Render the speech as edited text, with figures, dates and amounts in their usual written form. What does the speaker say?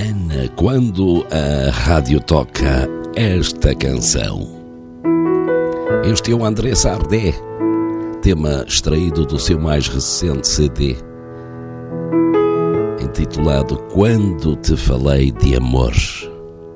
Ana, quando a rádio toca esta canção. Este é o André Sardé, tema extraído do seu mais recente CD, intitulado Quando Te Falei de Amor.